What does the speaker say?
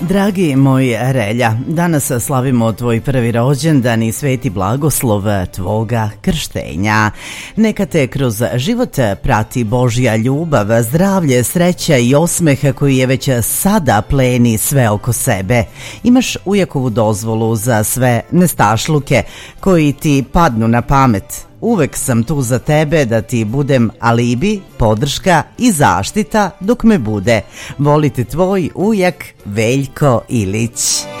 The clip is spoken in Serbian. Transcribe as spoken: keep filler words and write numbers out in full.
Dragi moj Relja, danas slavimo tvoj prvi rođendan i sveti blagoslov tvoga krštenja. Neka te kroz život prati Božja ljubav, zdravlje, sreća i osmeh koji je već sada pleni sve oko sebe. Imaš ujakovu dozvolu za sve nestašluke koji ti padnu na pamet. Uvek sam tu za tebe da ti budem alibi, podrška i zaštita dok me bude. Volite tvoj ujak Veljko Ilić.